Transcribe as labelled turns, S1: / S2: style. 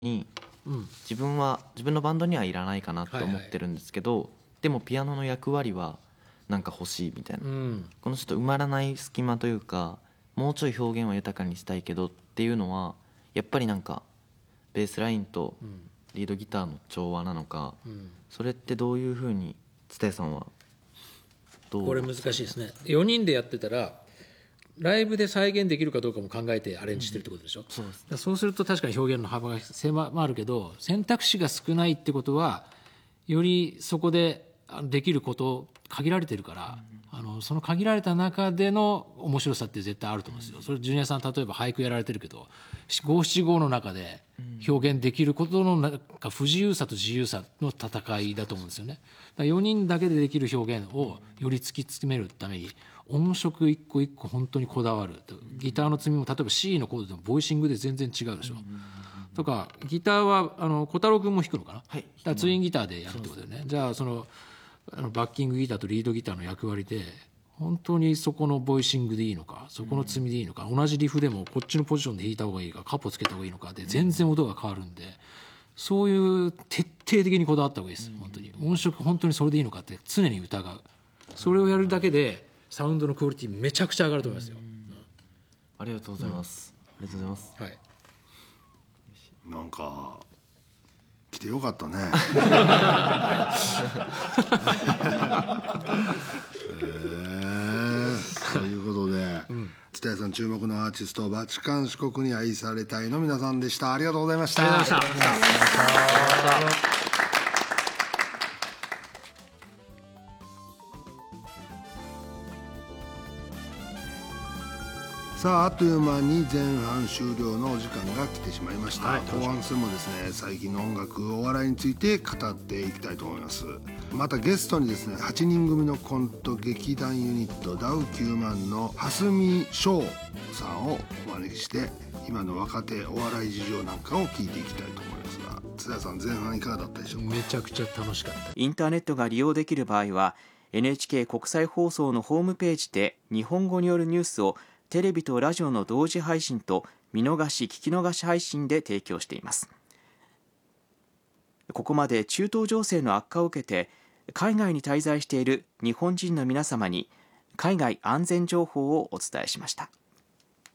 S1: に
S2: うん、
S1: 自分のバンドにはいらないかなと思ってるんですけど、でもピアノの役割はなんか欲しいみたいな、このちょっと埋まらない隙間というか、もうちょい表現は豊かにしたいけどっていうのはやっぱりなんかベースラインとリードギターの調和なのか、それってどういうふうに蔦谷さんはどう。
S2: これ難しいですね。4人でやってたらライブで再現できるかどうかも考えてアレンジしてるってことでしょ、
S1: そうです。
S2: そうすると確かに表現の幅が狭まるけど、選択肢が少ないってことはよりそこでできること限られてるから、その限られた中での面白さって絶対あると思うんですよ。それジュニアさん例えば俳句やられてるけど、五七五の中で表現できることのなんか不自由さと自由さの戦いだと思うんですよね。だから4人だけでできる表現をより突き詰めるために音色一個一個本当にこだわる。ギターの積みも例えば C のコードでもボイシングで全然違うでしょ、とかギターは小太郎君も弾くのかな、
S1: はい、
S2: だからツインギターでやるってことだよね。じゃあバッキングギターとリードギターの役割で本当にそこのボイシングでいいのか、そこの積みでいいのか、同じリフでもこっちのポジションで弾いた方がいいかカポつけた方がいいのかで全然音が変わるんで、そういう徹底的にこだわった方がいいです。本当に音色本当にそれでいいのかって常に疑う。それをやるだけでサウンドのクオリティめちゃくちゃ上がると思いますよ。
S1: ありがとうございます、ありがとうございます。
S2: はい、
S3: なんか来てよかったねということで、蔦谷さん注目のアーティストバチカン四国に愛されたいの皆さんでした。ありがとうございました。
S2: ありがとうございました。
S3: さあ、あっという間に前半終了のお時間が来てしまいました、
S2: はい、
S3: 後半戦もですね、最近の音楽お笑いについて語っていきたいと思います。またゲストにですね、8人組のコント劇団ユニットダウ9万の蓮見翔さんをお招きして、今の若手お笑い事情なんかを聞いていきたいと思いますが、津田さん前半いかがだったでしょうか。
S2: めちゃくちゃ楽しかった。
S4: インターネットが利用できる場合は NHK 国際放送のホームページで日本語によるニュースをテレビとラジオの同時配信と見逃し聞き逃し配信で提供しています。ここまで中東情勢の悪化を受けて海外に滞在している日本人の皆様に海外安全情報をお伝えしました。